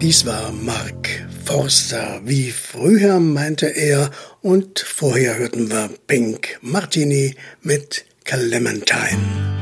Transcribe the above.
Dies war Mark Forster, wie früher meinte er, und vorher hörten wir Pink Martini mit Clementine.